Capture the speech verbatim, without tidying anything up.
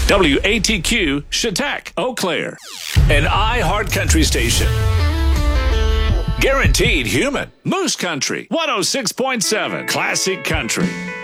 W A T Q, Chautauqua, Eau Claire. An iHeart Country station. Guaranteed human. Moose Country, one oh six point seven. Classic Country.